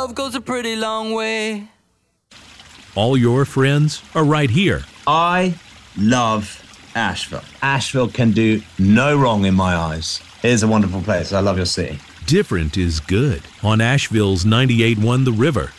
love goes a pretty long way. All your friends are right here. I love Asheville. Asheville can do no wrong in my eyes. It is a wonderful place. I love your city. Different is good on Asheville's 98.1 The River.